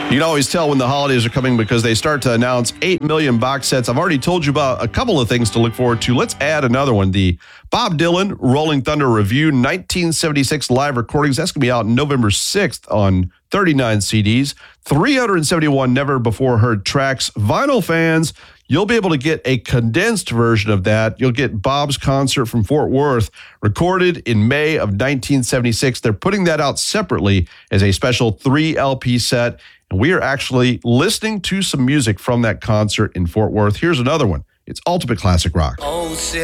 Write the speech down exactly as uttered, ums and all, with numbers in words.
You can always tell when the holidays are coming because they start to announce eight million box sets. I've already told you about a couple of things to look forward to. Let's add another one. The Bob Dylan Rolling Thunder Revue nineteen seventy-six live recordings. That's going to be out November sixth on thirty-nine C Ds. three hundred seventy-one never before heard tracks. Vinyl fans, you'll be able to get a condensed version of that. You'll get Bob's concert from Fort Worth, recorded in May of nineteen seventy-six. They're putting that out separately as a special three L P set. And we are actually listening to some music from that concert in Fort Worth. Here's another one. It's Ultimate Classic Rock. Oh,